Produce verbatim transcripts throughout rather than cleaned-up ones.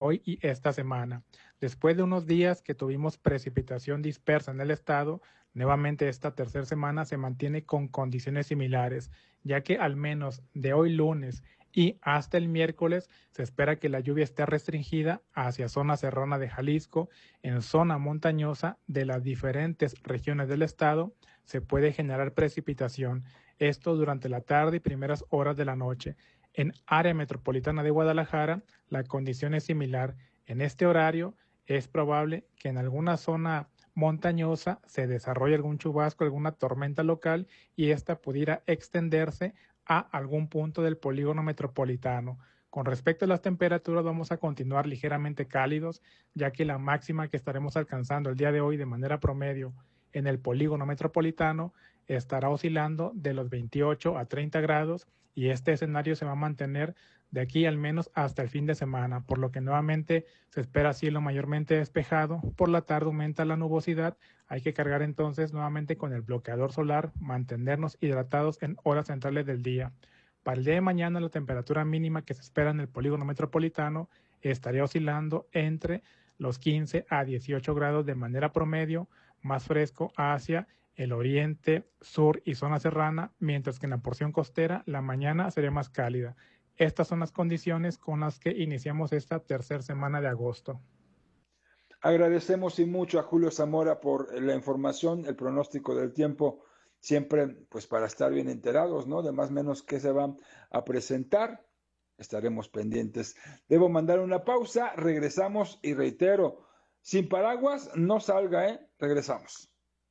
hoy y esta semana. Después de unos días que tuvimos precipitación dispersa en el estado, nuevamente esta tercera semana se mantiene con condiciones similares, ya que al menos de hoy lunes y hasta el miércoles se espera que la lluvia esté restringida hacia zona serrana de Jalisco. En zona montañosa de las diferentes regiones del estado se puede generar precipitación, esto durante la tarde y primeras horas de la noche. En área metropolitana de Guadalajara la condición es similar. En este horario es probable que en alguna zona montañosa se desarrolle algún chubasco, alguna tormenta local y esta pudiera extenderse a algún punto del polígono metropolitano. Con respecto a las temperaturas, vamos a continuar ligeramente cálidos, ya que la máxima que estaremos alcanzando el día de hoy de manera promedio en el polígono metropolitano estará oscilando de los veintiocho a treinta grados y este escenario se va a mantener de aquí al menos hasta el fin de semana, por lo que nuevamente se espera cielo mayormente despejado. Por la tarde aumenta la nubosidad, hay que cargar entonces nuevamente con el bloqueador solar, mantenernos hidratados en horas centrales del día. Para el día de mañana la temperatura mínima que se espera en el polígono metropolitano estaría oscilando entre los quince a dieciocho grados de manera promedio, más fresco hacia el oriente, sur y zona serrana, mientras que en la porción costera la mañana sería más cálida. Estas son las condiciones con las que iniciamos esta tercera semana de agosto. Agradecemos y mucho a Julio Zamora por la información, el pronóstico del tiempo, siempre pues para estar bien enterados, ¿no? De más o menos qué se va a presentar. Estaremos pendientes. Debo mandar una pausa, regresamos y reitero, sin paraguas no salga, ¿eh? Regresamos.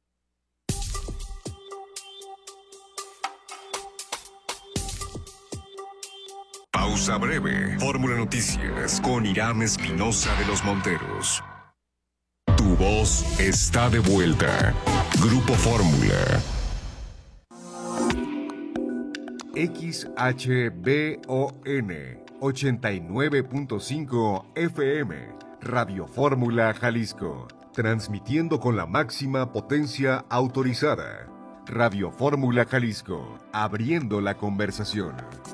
Pausa breve. Fórmula Noticias con Irán Espinosa de los Monteros. Tu voz está de vuelta. Grupo Fórmula. X H B O N ochenta y nueve punto cinco F M, Radio Fórmula Jalisco, transmitiendo con la máxima potencia autorizada. Radio Fórmula Jalisco, abriendo la conversación.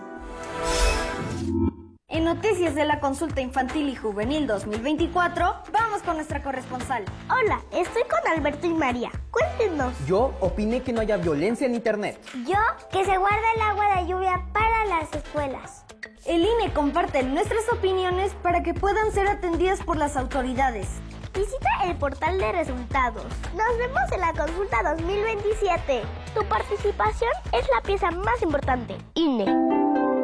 En noticias de la consulta infantil y juvenil dos mil veinticuatro, vamos con nuestra corresponsal. Hola, estoy con Alberto y María. Cuéntenos. Yo opiné que no haya violencia en internet. Yo, que se guarde el agua de lluvia para las escuelas. El I N E comparte nuestras opiniones para que puedan ser atendidas por las autoridades. Visita el portal de resultados. Nos vemos en la consulta dos mil veintisiete. Tu participación es la pieza más importante. I N E.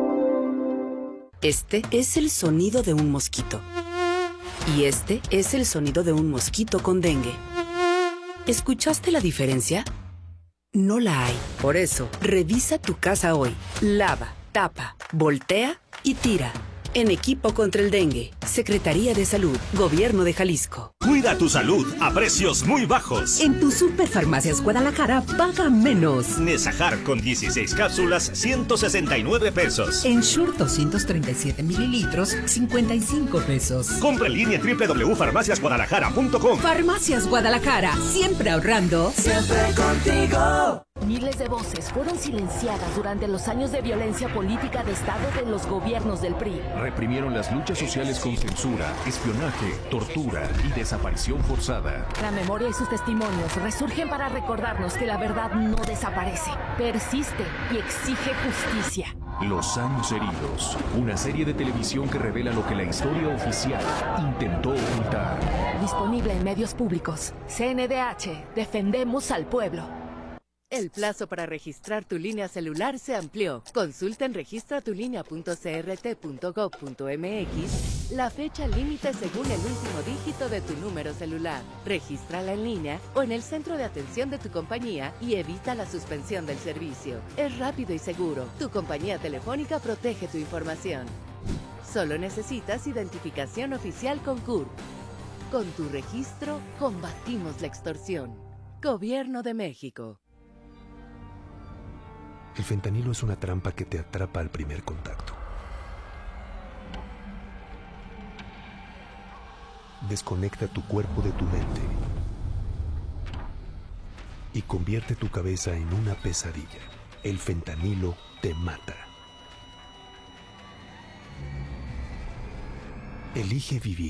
Este es el sonido de un mosquito. Y este es el sonido de un mosquito con dengue. ¿Escuchaste la diferencia? No la hay. Por eso, revisa tu casa hoy. Lava, tapa, voltea y tira. En equipo contra el dengue. Secretaría de Salud. Gobierno de Jalisco. Cuida tu salud a precios muy bajos. En tu Superfarmacias Guadalajara paga menos. Nesajar con dieciséis cápsulas, ciento sesenta y nueve pesos. En Shure doscientos treinta y siete mililitros, cincuenta y cinco pesos. Compra en línea doble u doble u doble u punto farmacias guadalajara punto com. Farmacias Guadalajara, siempre ahorrando. Siempre contigo. Miles de voces fueron silenciadas durante los años de violencia política de Estado de los gobiernos del P R I. Reprimieron las luchas sociales con censura, espionaje, tortura y desaparición forzada. La memoria y sus testimonios resurgen para recordarnos que la verdad no desaparece, persiste y exige justicia. Los años heridos, una serie de televisión que revela lo que la historia oficial intentó ocultar. Disponible en medios públicos. C N D H, defendemos al pueblo. El plazo para registrar tu línea celular se amplió. Consulta en registratulínea punto c r t punto gov punto m x la fecha límite según el último dígito de tu número celular. Regístrala en línea o en el centro de atención de tu compañía y evita la suspensión del servicio. Es rápido y seguro. Tu compañía telefónica protege tu información. Solo necesitas identificación oficial con C U R P. Con tu registro, combatimos la extorsión. Gobierno de México. El fentanilo es una trampa que te atrapa al primer contacto. Desconecta tu cuerpo de tu mente y convierte tu cabeza en una pesadilla. El fentanilo te mata. Elige vivir.